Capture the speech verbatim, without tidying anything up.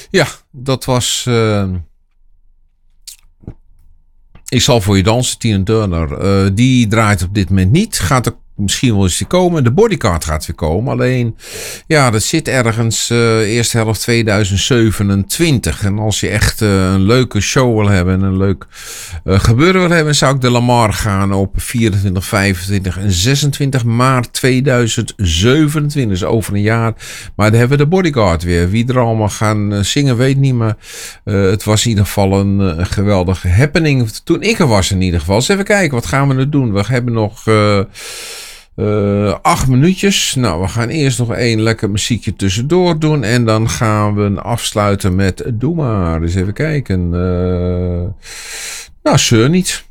Ja, dat was... Uh, Ik zal voor je dansen, Tina Turner. Uh, die draait op dit moment niet. Gaat er misschien wel eens weer komen. De Bodyguard gaat weer komen. Alleen, ja, dat zit ergens uh, eerste helft tweeduizend zevenentwintig. En als je echt uh, een leuke show wil hebben en een leuk uh, gebeuren wil hebben, zou ik de Lamar gaan op vierentwintig, vijfentwintig en zesentwintig maart tweeduizend zevenentwintig. Dus over een jaar. Maar dan hebben we de Bodyguard weer. Wie er allemaal gaan uh, zingen, weet niet. Maar uh, het was in ieder geval een, uh, een geweldige happening. Toen ik er was in ieder geval. Dus even kijken, wat gaan we nu doen? We hebben nog... Uh, Uh, acht minuutjes. Nou, we gaan eerst nog één lekker muziekje tussendoor doen. En dan gaan we afsluiten met Doe maar. Dus even kijken. Uh, nou, zeur niet.